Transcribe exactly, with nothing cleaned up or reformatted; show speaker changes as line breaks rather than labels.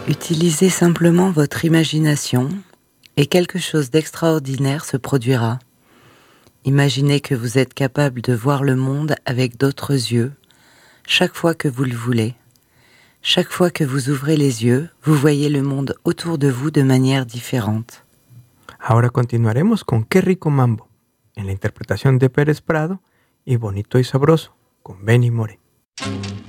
Utilisez simplement votre imagination et quelque chose d'extraordinaire se produira. Imaginez que vous êtes capable de voir le monde avec d'autres yeux, chaque fois que vous le voulez. Chaque fois que vous ouvrez les yeux, vous voyez le monde autour de vous de manière différente.
Ahora continuaremos con Qué rico mambo, en la interpretación de Pérez Prado y Bonito y Sabroso, con Benny Moré.